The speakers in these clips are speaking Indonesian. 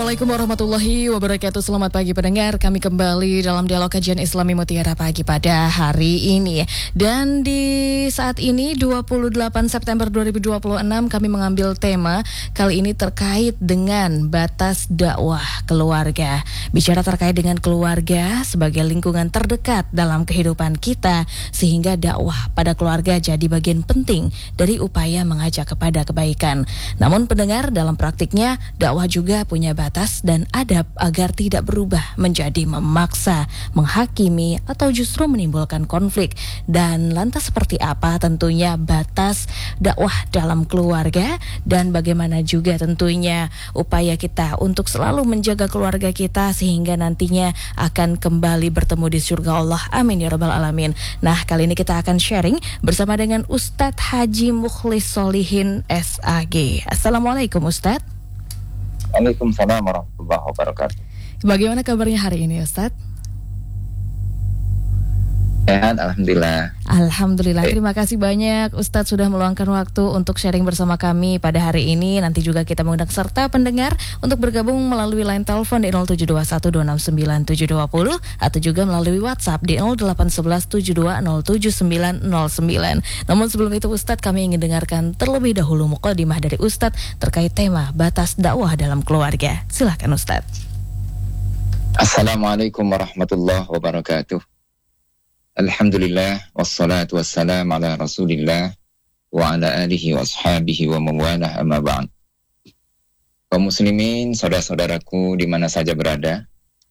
Assalamualaikum warahmatullahi wabarakatuh. Selamat pagi pendengar. Kami kembali dalam dialog kajian Islami Mutiara Pagi pada hari ini. Dan di saat ini 28 September 2026 kami mengambil tema kali ini terkait dengan batas dakwah keluarga. Bicara terkait dengan keluarga sebagai lingkungan terdekat dalam kehidupan kita, sehingga dakwah pada keluarga jadi bagian penting dari upaya mengajak kepada kebaikan. Namun pendengar, dalam praktiknya dakwah juga punya batas dan adab agar tidak berubah menjadi memaksa, menghakimi, atau justru menimbulkan konflik. Dan lantas seperti apa tentunya batas dakwah dalam keluarga, dan bagaimana juga tentunya upaya kita untuk selalu menjaga keluarga kita sehingga nantinya akan kembali bertemu di surga Allah. Amin ya rabbal alamin. Nah, kali ini kita akan sharing bersama dengan Ustadz Haji Mukhlis Solihin SAG. Assalamualaikum Ustadz. Waalaikumsalam warahmatullahi wabarakatuh. Bagaimana kabarnya hari ini Ustadz? Sehat, alhamdulillah. Alhamdulillah, terima kasih banyak Ustadz sudah meluangkan waktu untuk sharing bersama kami pada hari ini. Nanti juga kita mengundang serta pendengar untuk bergabung melalui line telepon di 071269720 atau juga melalui WhatsApp di 08117207909. Namun sebelum itu Ustadz, kami ingin dengarkan terlebih dahulu mukadimah dari Ustadz terkait tema batas dakwah dalam keluarga. Silakan Ustadz. Assalamualaikum warahmatullahi wabarakatuh. Alhamdulillah, wassalatu wassalam ala rasulillah wa ala alihi wa ashabihi wa mawalah, amma ba'd. Kaum muslimin, saudara-saudaraku di mana saja berada,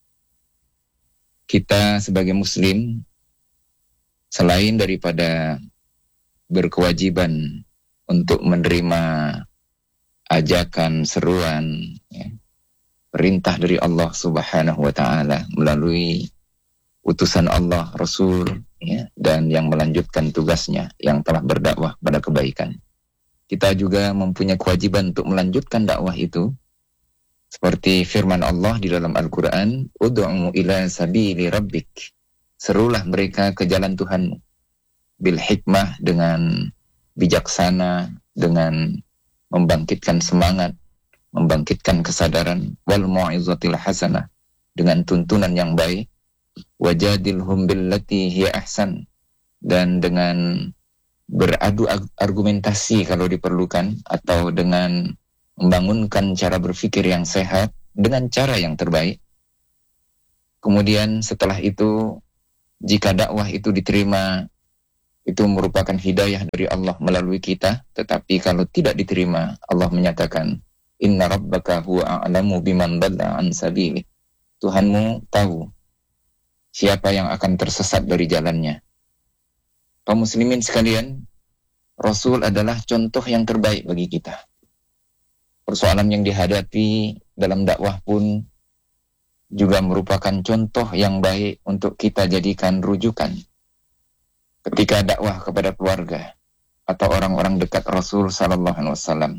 kita sebagai muslim selain daripada berkewajiban untuk menerima ajakan, seruan, perintah dari Allah Subhanahu wa ta'ala melalui utusan Allah, Rasul, dan yang melanjutkan tugasnya yang telah berdakwah pada kebaikan. Kita juga mempunyai kewajiban untuk melanjutkan dakwah itu. Seperti firman Allah di dalam Al-Quran, Ud'u ila sabili rabbik. Serulah mereka ke jalan Tuhanmu. Bil hikmah, dengan bijaksana, dengan membangkitkan semangat, membangkitkan kesadaran, wal mu'izatil hasanah, dengan tuntunan yang baik, wajadilhum billati hiya ahsan, dan dengan beradu argumentasi kalau diperlukan, atau dengan membangunkan cara berpikir yang sehat dengan cara yang terbaik. Kemudian setelah itu, jika dakwah itu diterima, itu merupakan hidayah dari Allah melalui kita. Tetapi kalau tidak diterima, Allah menyatakan, Inna rabbaka huwa a'lamu biman dhalla an sabili. Tuhanmu tahu siapa yang akan tersesat dari jalannya. Kaum muslimin sekalian, Rasul adalah contoh yang terbaik bagi kita. Persoalan yang dihadapi dalam dakwah pun juga merupakan contoh yang baik untuk kita jadikan rujukan. Ketika dakwah kepada keluarga atau orang-orang dekat Rasul sallallahu alaihi wasallam,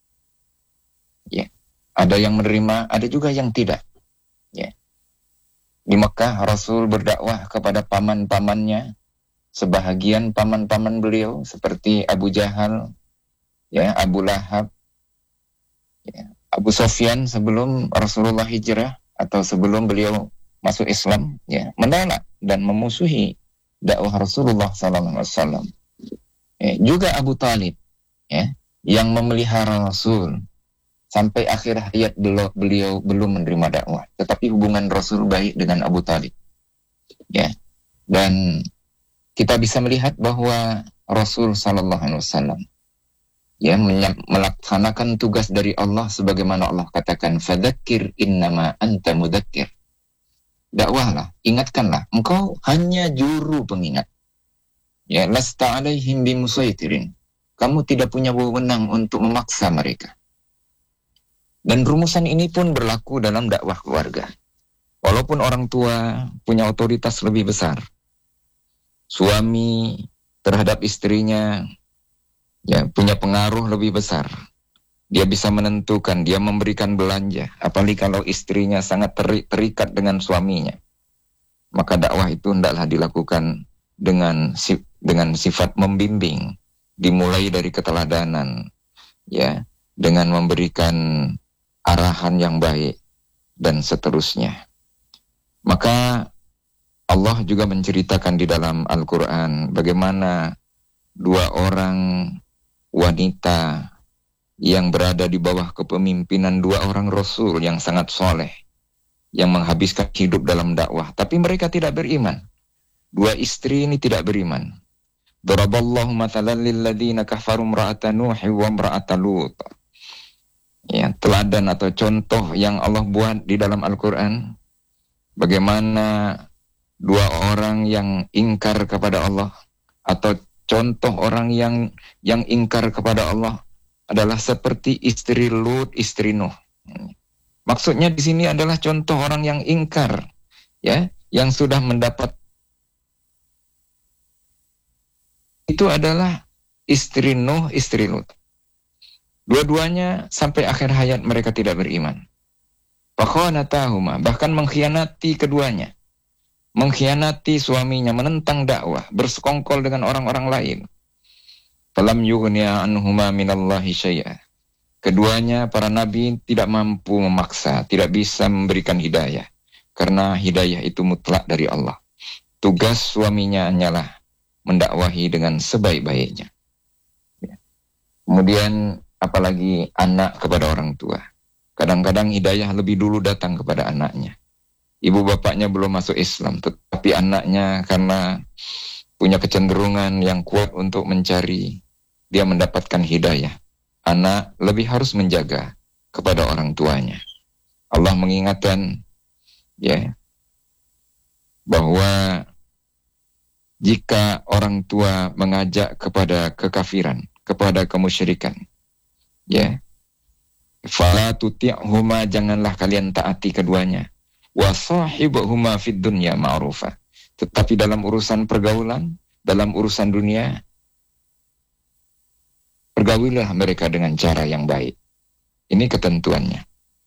ada yang menerima, ada juga yang tidak. Di Mekah, Rasul berdakwah kepada paman-pamannya. Sebahagian paman-paman beliau seperti Abu Jahal, Abu Lahab, Abu Sufyan sebelum Rasulullah hijrah atau sebelum beliau masuk Islam, menolak dan memusuhi dakwah Rasulullah SAW. Juga Abu Talib, yang memelihara Rasul sampai akhir hayat beliau belum menerima dakwah, tetapi hubungan Rasul baik dengan Abu Talib. Dan kita bisa melihat bahwa Rasul sallallahu alaihi wasallam melaksanakan tugas dari Allah sebagaimana Allah katakan, fadzakir innama anta mudzakir. Dakwahlah, ingatkanlah, engkau hanya juru pengingat. Lasta alaihim bimusaitirin. Kamu tidak punya wewenang untuk memaksa mereka. Dan rumusan ini pun berlaku dalam dakwah keluarga. Walaupun orang tua punya otoritas lebih besar, suami terhadap istrinya punya pengaruh lebih besar. Dia bisa menentukan, dia memberikan belanja. Apalagi kalau istrinya sangat terikat dengan suaminya, maka dakwah itu hendaklah dilakukan dengan sifat membimbing, dimulai dari keteladanan, dengan memberikan arahan yang baik, dan seterusnya. Maka Allah juga menceritakan di dalam Al-Quran bagaimana dua orang wanita yang berada di bawah kepemimpinan dua orang Rasul yang sangat soleh, yang menghabiskan hidup dalam dakwah, tapi mereka tidak beriman. Dua istri ini tidak beriman. Daraballahu mathalan lilladzina kafaru imra'ata Nuh wa imra'ata Lut. Ya, teladan atau contoh yang Allah buat di dalam Al-Quran, bagaimana dua orang yang ingkar kepada Allah, atau contoh orang yang ingkar kepada Allah adalah seperti istri Lut, istri Nuh. Maksudnya di sini adalah contoh orang yang ingkar, ya, yang sudah mendapat. Itu adalah istri Nuh, istri Lut. Dua-duanya sampai akhir hayat mereka tidak beriman. Fakhanatahuma, bahkan mengkhianati keduanya. Mengkhianati suaminya, menentang dakwah, bersekongkol dengan orang-orang lain. Falam yughniya anhuma minallahi syai'a. Keduanya, para nabi, tidak mampu memaksa, tidak bisa memberikan hidayah. Karena hidayah itu mutlak dari Allah. Tugas suaminya hanyalah mendakwahi dengan sebaik-baiknya. Kemudian, apalagi anak kepada orang tua. Kadang-kadang hidayah lebih dulu datang kepada anaknya. Ibu bapaknya belum masuk Islam, tetapi anaknya karena punya kecenderungan yang kuat untuk mencari, dia mendapatkan hidayah. Anak lebih harus menjaga kepada orang tuanya. Allah mengingatkan, ya, bahwa jika orang tua mengajak kepada kekafiran, kepada kemusyrikan, ya, fala tuti'huma, janganlah kalian taati keduanya. Wa sahibuhuma fid dunya ma'rufa. Tetapi dalam urusan pergaulan, dalam urusan dunia, pergaulilah mereka dengan cara yang baik. Ini ketentuannya.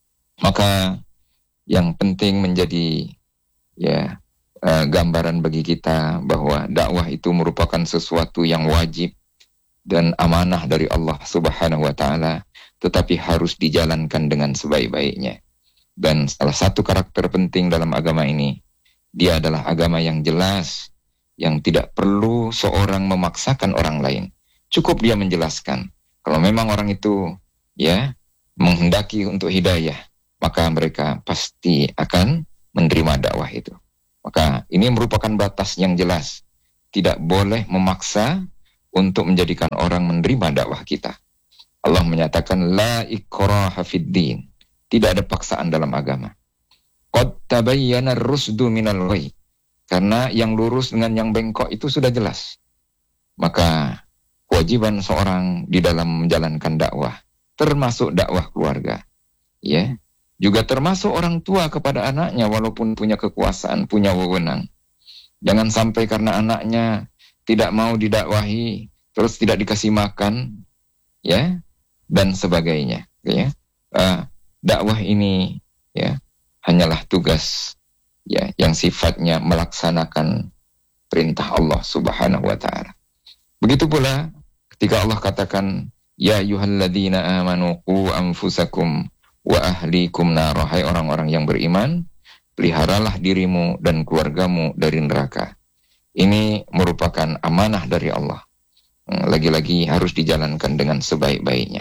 Maka yang penting menjadi, ya, gambaran bagi kita bahwa dakwah itu merupakan sesuatu yang wajib dan amanah dari Allah Subhanahu wa taala, tetapi harus dijalankan dengan sebaik-baiknya. Dan salah satu karakter penting dalam agama ini, dia adalah agama yang jelas, yang tidak perlu seorang memaksakan orang lain. Cukup dia menjelaskan. Kalau memang orang itu, ya, menghendaki untuk hidayah, maka mereka pasti akan menerima dakwah itu. Maka ini merupakan batas yang jelas. Tidak boleh memaksa untuk menjadikan orang menerima dakwah kita. Allah menyatakan la ikraha fid din. Tidak ada paksaan dalam agama. Qad tabayyana ar-rusdu minal ghayy. Karena yang lurus dengan yang bengkok itu sudah jelas. Maka kewajiban seorang di dalam menjalankan dakwah, termasuk dakwah keluarga, ya, juga termasuk orang tua kepada anaknya walaupun punya kekuasaan, punya wewenang. Jangan sampai karena anaknya tidak mau didakwahi, terus tidak dikasih makan, ya, dan sebagainya, ya. Dakwah ini, ya, hanyalah tugas, ya, yang sifatnya melaksanakan perintah Allah Subhanahu wa taala. Begitu pula ketika Allah katakan, ya ayyuhalladzina amanu qu anfusakum wa ahlikum nar, hai orang-orang yang beriman, peliharalah dirimu dan keluargamu dari neraka. Ini merupakan amanah dari Allah. Lagi-lagi harus dijalankan dengan sebaik-baiknya.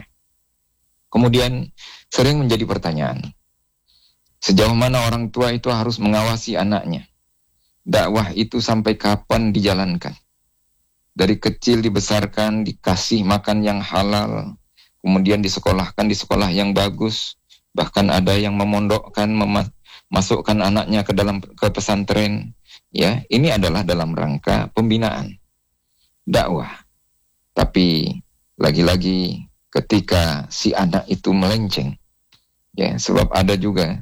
Kemudian sering menjadi pertanyaan, sejauh mana orang tua itu harus mengawasi anaknya? Dakwah itu sampai kapan dijalankan? Dari kecil dibesarkan, dikasih makan yang halal, kemudian disekolahkan di sekolah yang bagus, bahkan ada yang memondokkan, memasukkan anaknya ke pesantren. Ya, ini adalah dalam rangka pembinaan dakwah. Tapi lagi-lagi ketika si anak itu melenceng, ya, sebab ada juga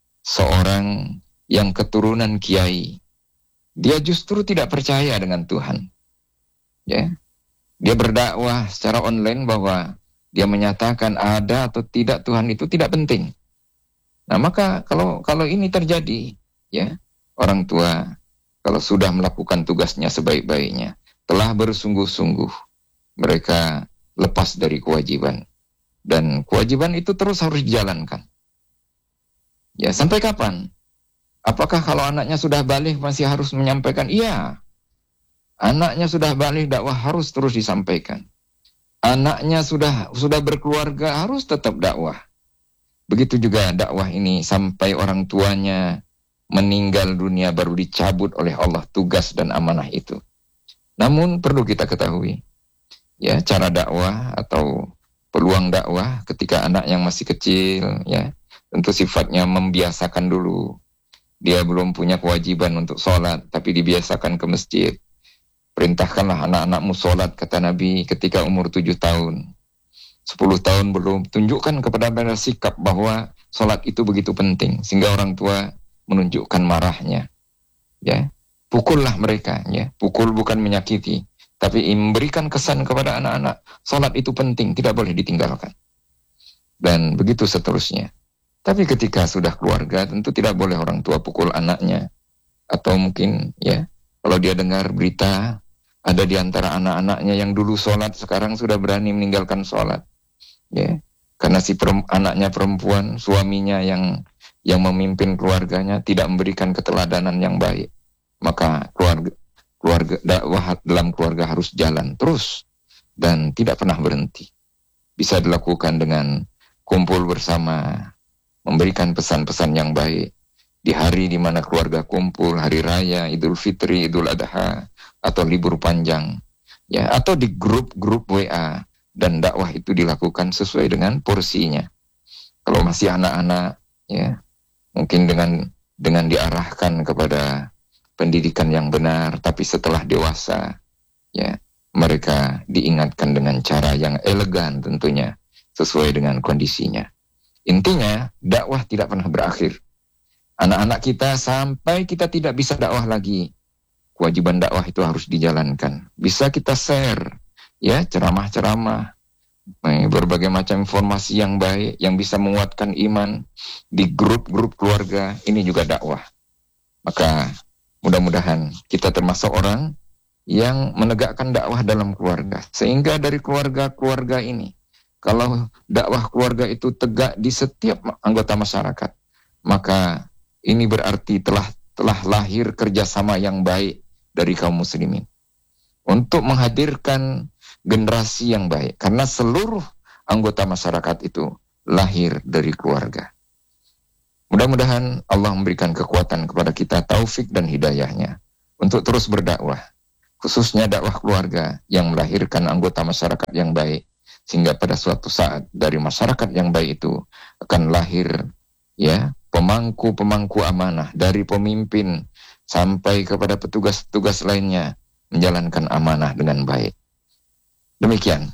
seorang yang keturunan kiai, dia justru tidak percaya dengan Tuhan, ya, dia berdakwah secara online bahwa dia menyatakan ada atau tidak Tuhan itu tidak penting. Nah, maka kalau ini terjadi, ya, orang tua kalau sudah melakukan tugasnya sebaik-baiknya, telah bersungguh-sungguh, mereka lepas dari kewajiban. Dan kewajiban itu terus harus dijalankan. Ya, sampai kapan? Apakah kalau anaknya sudah balik masih harus menyampaikan? Iya. Anaknya sudah balik, dakwah harus terus disampaikan. Anaknya sudah berkeluarga, harus tetap dakwah. Begitu juga dakwah ini sampai orang tuanya meninggal dunia baru dicabut oleh Allah tugas dan amanah itu. Namun perlu kita ketahui, ya, cara dakwah atau peluang dakwah ketika anak yang masih kecil, ya, tentu sifatnya membiasakan dulu. Dia belum punya kewajiban untuk sholat, tapi dibiasakan ke masjid. Perintahkanlah anak-anakmu sholat, kata Nabi, ketika umur 7 tahun. 10 tahun belum, tunjukkan kepada mereka sikap bahwa sholat itu begitu penting, sehingga orang tua menunjukkan marahnya. Ya, pukullah mereka, ya. Pukul bukan menyakiti, tapi memberikan kesan kepada anak-anak, sholat itu penting, tidak boleh ditinggalkan. Dan begitu seterusnya. Tapi ketika sudah keluarga, tentu tidak boleh orang tua pukul anaknya. Atau mungkin, ya, kalau dia dengar berita, ada di antara anak-anaknya yang dulu sholat, sekarang sudah berani meninggalkan sholat. Ya, karena anaknya perempuan, suaminya yang memimpin keluarganya tidak memberikan keteladanan yang baik. Maka keluarga dakwah dalam keluarga harus jalan terus dan tidak pernah berhenti. Bisa dilakukan dengan kumpul bersama, memberikan pesan-pesan yang baik di hari di mana keluarga kumpul, hari raya, Idul Fitri, Idul Adha, atau libur panjang, ya, atau di grup-grup WA, dan dakwah itu dilakukan sesuai dengan porsinya. Kalau masih anak-anak, ya, mungkin dengan diarahkan kepada pendidikan yang benar, tapi setelah dewasa, ya, mereka diingatkan dengan cara yang elegan tentunya, sesuai dengan kondisinya. Intinya, dakwah tidak pernah berakhir. Anak-anak kita sampai kita tidak bisa dakwah lagi, kewajiban dakwah itu harus dijalankan. Bisa kita share, ya, ceramah-ceramah, berbagai macam informasi yang baik, yang bisa menguatkan iman di grup-grup keluarga, ini juga dakwah. Maka mudah-mudahan kita termasuk orang yang menegakkan dakwah dalam keluarga. Sehingga dari keluarga-keluarga ini, kalau dakwah keluarga itu tegak di setiap anggota masyarakat, maka ini berarti telah lahir kerjasama yang baik dari kaum muslimin untuk menghadirkan generasi yang baik. Karena seluruh anggota masyarakat itu lahir dari keluarga. Mudah-mudahan Allah memberikan kekuatan kepada kita, taufik dan hidayahnya untuk terus berdakwah. Khususnya dakwah keluarga yang melahirkan anggota masyarakat yang baik. Sehingga pada suatu saat dari masyarakat yang baik itu akan lahir, ya, pemangku-pemangku amanah, dari pemimpin sampai kepada petugas-petugas lainnya menjalankan amanah dengan baik. Demikian.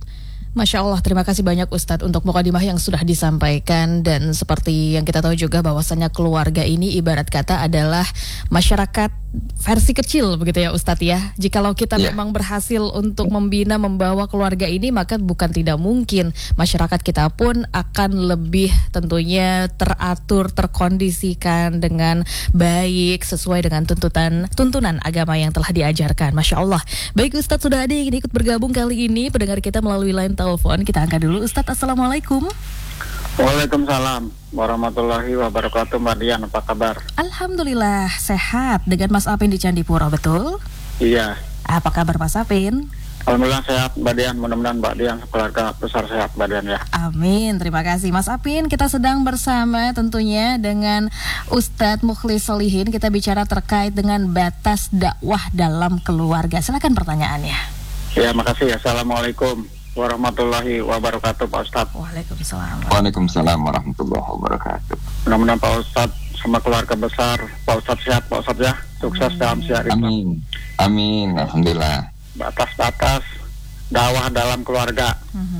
Masya Allah, terima kasih banyak Ustadz untuk mukadimah yang sudah disampaikan. Dan seperti yang kita tahu juga bahwasannya keluarga ini ibarat kata adalah masyarakat versi kecil, begitu ya Ustadz ya. Jikalau kita memang berhasil untuk membina, membawa keluarga ini, maka bukan tidak mungkin masyarakat kita pun akan lebih tentunya teratur, terkondisikan dengan baik sesuai dengan tuntunan agama yang telah diajarkan. Masya Allah. Baik Ustadz, sudah ada yang ikut bergabung kali ini, pendengar kita melalui line telepon. Kita angkat dulu. Ustadz, Assalamualaikum. Waalaikumsalam warahmatullahi wabarakatuh. Mbak Dian, apa kabar? Alhamdulillah sehat. Dengan Mas Apin di Candipuro, betul? Iya. Apa kabar Mas Apin? Alhamdulillah sehat Mbak Dian. Mudah-mudahan Mbak Dian keluarga besar sehat Mbak Dian ya. Amin. Terima kasih Mas Apin. Kita sedang bersama tentunya dengan Ustadz Mukhlis Solihin. Kita bicara terkait dengan batas dakwah dalam keluarga. Silakan pertanyaannya. Ya, makasih. Assalamualaikum warahmatullahi wabarakatuh Pak Ustadz. Waalaikumsalam warahmatullahi wabarakatuh. Mudah-mudahan Pak Ustadz sama keluarga besar Pak Ustadz sehat Pak Ustadz ya. Sukses dalam siaran. Amin. Amin. Alhamdulillah. Batas-batas dakwah dalam keluarga.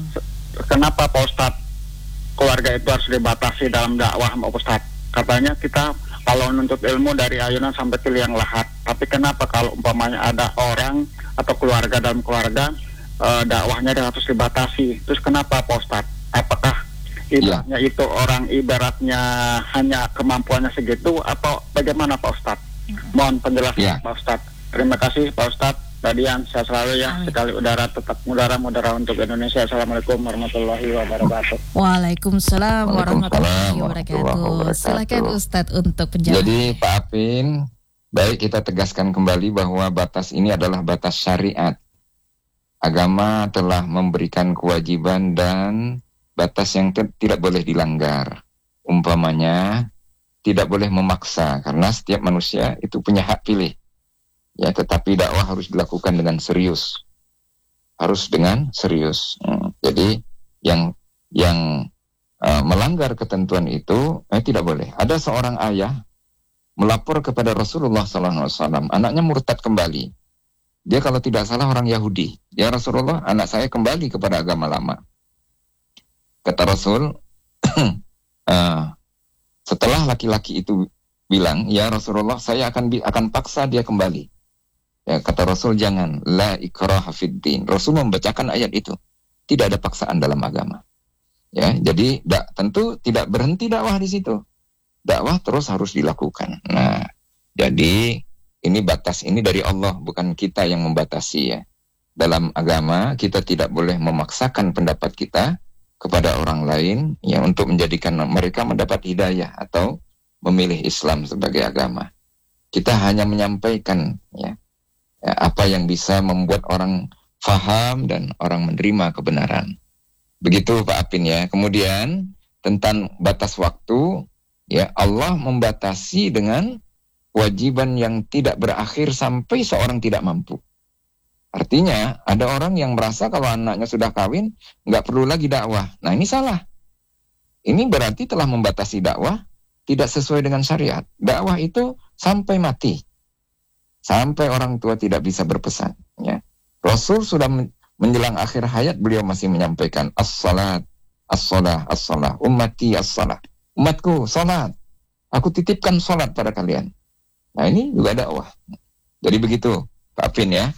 Kenapa Pak Ustadz keluarga itu harus dibatasi dalam dakwah Pak Ustadz? Katanya kita kalau menuntut ilmu dari ayunan sampai ke liang lahat. Tapi kenapa kalau umpamanya ada orang atau keluarga dalam keluarga dakwahnya harus dibatasi? Terus kenapa Pak Ustadz? Apakah ibaratnya itu orang ibaratnya hanya kemampuannya segitu atau bagaimana Pak Ustadz? Mohon penjelasan Pak Ustadz. Terima kasih Pak Ustadz. Radian, saya selalu ya. Amin. Sekali udara tetap mudara untuk Indonesia. Assalamualaikum warahmatullahi wabarakatuh. Waalaikumsalam warahmatullahi warahmatullahi wabarakatuh. wabarakatuh. Silakan Ustadz untuk penjelasan. Jadi Pak Apin, baik kita tegaskan kembali bahwa batas ini adalah batas syariat. Agama telah memberikan kewajiban dan batas yang tidak boleh dilanggar. Umpamanya, tidak boleh memaksa, karena setiap manusia itu punya hak pilih. Ya, tetapi dakwah harus dilakukan dengan serius. Harus dengan serius. Jadi, yang melanggar ketentuan itu tidak boleh. Ada seorang ayah melapor kepada Rasulullah SAW, anaknya murtad kembali. Dia kalau tidak salah orang Yahudi. Ya Rasulullah, anak saya kembali kepada agama lama. Kata Rasul, setelah laki-laki itu bilang, ya Rasulullah, saya akan paksa dia kembali. Ya, kata Rasul, jangan, la ikraha fid din. Rasul membacakan ayat itu. Tidak ada paksaan dalam agama. Ya, jadi tentu tidak berhenti dakwah di situ. Dakwah terus harus dilakukan. Nah, jadi ini batas ini dari Allah, bukan kita yang membatasi ya. Dalam agama kita tidak boleh memaksakan pendapat kita kepada orang lain ya untuk menjadikan mereka mendapat hidayah atau memilih Islam sebagai agama. Kita hanya menyampaikan ya apa yang bisa membuat orang faham dan orang menerima kebenaran. Begitu Pak Apin ya. Kemudian tentang batas waktu ya, Allah membatasi dengan kewajiban yang tidak berakhir sampai seorang tidak mampu. Artinya ada orang yang merasa kalau anaknya sudah kawin nggak perlu lagi dakwah. Nah ini salah. Ini berarti telah membatasi dakwah tidak sesuai dengan syariat. Dakwah itu sampai mati, sampai orang tua tidak bisa berpesan. Ya. Rasul sudah menjelang akhir hayat, beliau masih menyampaikan as-salat, as-salah, as-salah, ummati as-salah. Umatku salat. Aku titipkan salat pada kalian. Nah ini juga dakwah. Jadi begitu Pak Apin ya.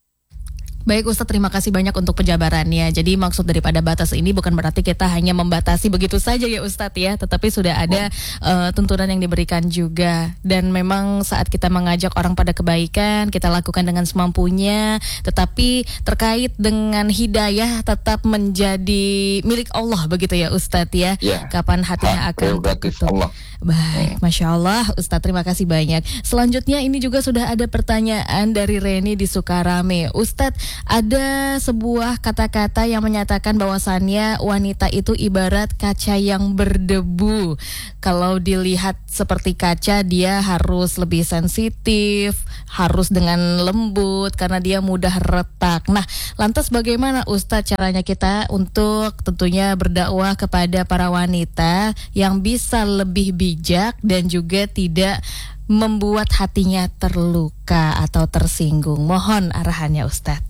Baik Ustadz, terima kasih banyak untuk penjabarannya. Jadi maksud daripada batas ini bukan berarti kita hanya membatasi begitu saja ya Ustadz ya, tetapi sudah ada tuntunan yang diberikan juga. Dan memang saat kita mengajak orang pada kebaikan, kita lakukan dengan semampunya, tetapi terkait dengan hidayah tetap menjadi milik Allah begitu ya Ustadz ya. Kapan hatinya akan tertutup. Baik, Masya Allah Ustadz, terima kasih banyak. Selanjutnya ini juga sudah ada pertanyaan dari Reni di Sukarame. Ustadz, ada sebuah kata-kata yang menyatakan bahwasannya wanita itu ibarat kaca yang berdebu. Kalau dilihat seperti kaca, dia harus lebih sensitif, harus dengan lembut karena dia mudah retak. Nah, lantas bagaimana Ustadz caranya kita untuk tentunya berdakwah kepada para wanita yang bisa lebih bijak dan juga tidak membuat hatinya terluka atau tersinggung? Mohon arahannya Ustadz.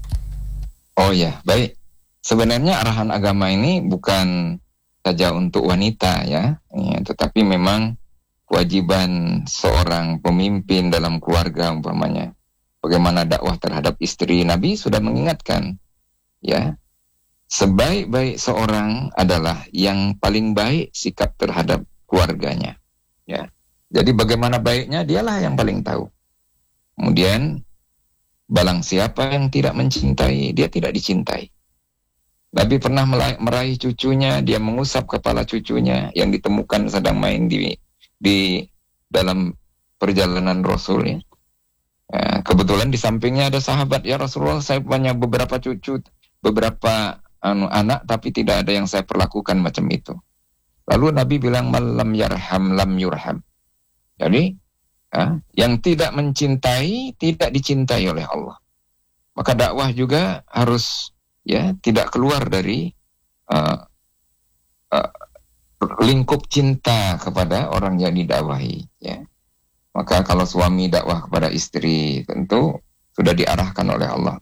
Oh ya, baik. Sebenarnya arahan agama ini bukan saja untuk wanita ya, tetapi memang kewajiban seorang pemimpin dalam keluarga umpamanya. Bagaimana dakwah terhadap istri, Nabi sudah mengingatkan ya. Sebaik-baik seorang adalah yang paling baik sikap terhadap keluarganya ya. Jadi bagaimana baiknya dialah yang paling tahu. Kemudian barang siapa yang tidak mencintai, dia tidak dicintai. Nabi pernah meraih cucunya, dia mengusap kepala cucunya yang ditemukan sedang main di dalam perjalanan Rasul ya. Kebetulan di sampingnya ada sahabat, ya Rasulullah, saya punya beberapa cucu, beberapa anak, tapi tidak ada yang saya perlakukan macam itu. Lalu Nabi bilang, lam yarham lam yurham. Jadi yang tidak mencintai tidak dicintai oleh Allah. Maka dakwah juga harus ya tidak keluar dari lingkup cinta kepada orang yang didakwahi ya. Maka kalau suami dakwah kepada istri tentu sudah diarahkan oleh Allah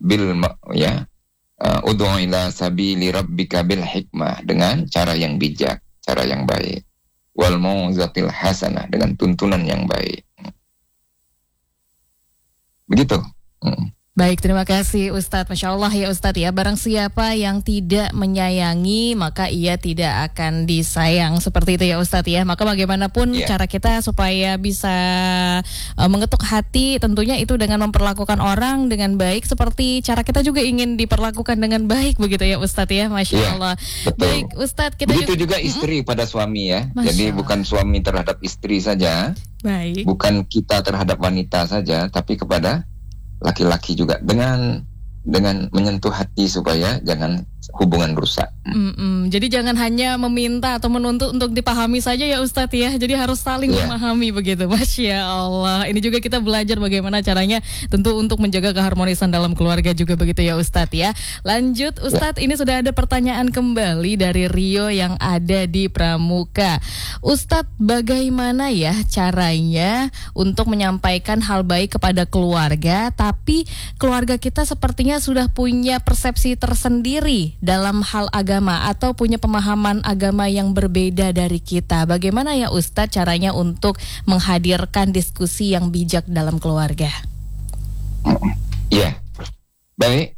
ud'u ila sabili rabbika bil hikmah, dengan cara yang bijak, cara yang baik, wal mau'izatil hasanah, dengan tuntunan yang baik. Begitu. Baik, terima kasih Ustadz. Masya Allah ya Ustadz ya. Barang siapa yang tidak menyayangi, maka ia tidak akan disayang. Seperti itu ya Ustadz ya. Maka bagaimanapun cara kita supaya bisa mengetuk hati, tentunya itu dengan memperlakukan orang dengan baik. Seperti cara kita juga ingin diperlakukan dengan baik, begitu ya Ustadz ya. Masya Allah. Betul. Baik Ustadz, kita begitu juga istri pada suami ya. Jadi bukan suami terhadap istri saja. Baik. Bukan kita terhadap wanita saja, tapi kepada laki-laki juga dengan menyentuh hati supaya jangan hubungan rusak. Jadi jangan hanya meminta atau menuntut untuk dipahami saja ya Ustadz ya. Jadi harus saling memahami begitu. Masya Allah. Ini juga kita belajar bagaimana caranya tentu untuk menjaga keharmonisan dalam keluarga juga begitu ya Ustadz ya. Lanjut Ustadz, ini sudah ada pertanyaan kembali dari Rio yang ada di Pramuka. Ustadz, bagaimana ya caranya untuk menyampaikan hal baik kepada keluarga, tapi keluarga kita sepertinya sudah punya persepsi tersendiri dalam hal agama atau punya pemahaman agama yang berbeda dari kita. Bagaimana ya Ustadz caranya untuk menghadirkan diskusi yang bijak dalam keluarga? Iya, baik.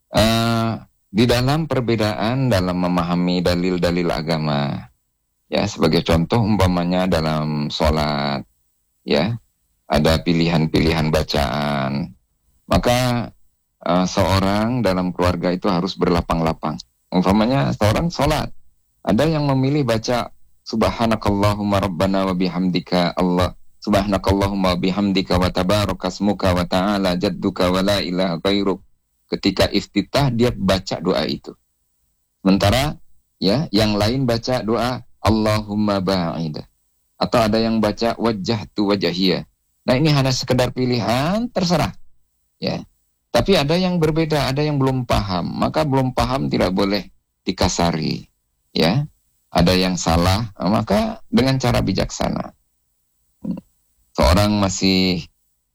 Di dalam perbedaan dalam memahami dalil-dalil agama, ya sebagai contoh umpamanya dalam sholat, ya ada pilihan-pilihan bacaan, maka seorang dalam keluarga itu harus berlapang-lapang. Umpamanya seorang sholat, ada yang memilih baca Subhanakallahumma rabbana wa bihamdika Allah, Subhanakallahumma wa bihamdika wa tabarakasmuka wa ta'ala jadduka wa la ilaha ghairuk. Ketika iftitah dia baca doa itu. Sementara ya yang lain baca doa Allahumma ba'ida, atau ada yang baca wajjahtu wajahiyah. Nah ini hanya sekedar pilihan, terserah ya. Tapi ada yang berbeda, ada yang belum paham. Maka belum paham tidak boleh dikasari. Ya, ada yang salah, maka dengan cara bijaksana. Seorang masih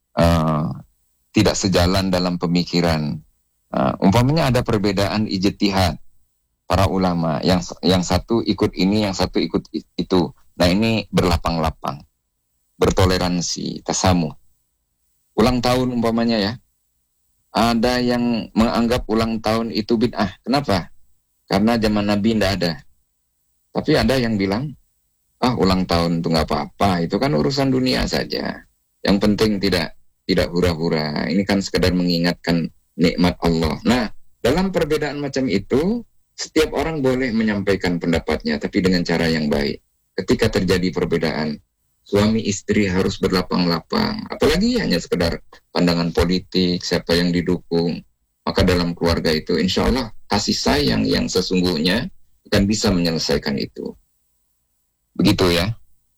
tidak sejalan dalam pemikiran. Umpamanya ada perbedaan ijtihad para ulama. Yang satu ikut ini, yang satu ikut itu. Nah ini berlapang-lapang, bertoleransi, tasamuh. Ulang tahun umpamanya ya. Ada yang menganggap ulang tahun itu bid'ah. Kenapa? Karena zaman Nabi tidak ada. Tapi ada yang bilang, ulang tahun itu nggak apa-apa. Itu kan urusan dunia saja. Yang penting tidak hura-hura. Ini kan sekedar mengingatkan nikmat Allah. Nah, dalam perbedaan macam itu, setiap orang boleh menyampaikan pendapatnya, tapi dengan cara yang baik. Ketika terjadi perbedaan, suami istri harus berlapang-lapang, apalagi hanya sekedar pandangan politik, siapa yang didukung. Maka dalam keluarga itu insya Allah kasih sayang yang sesungguhnya akan bisa menyelesaikan itu. Begitu ya.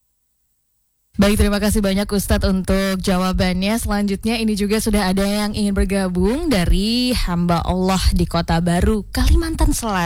Baik, terima kasih banyak Ustadz untuk jawabannya. Selanjutnya ini juga sudah ada yang ingin bergabung dari hamba Allah di Kota Baru, Kalimantan Selatan.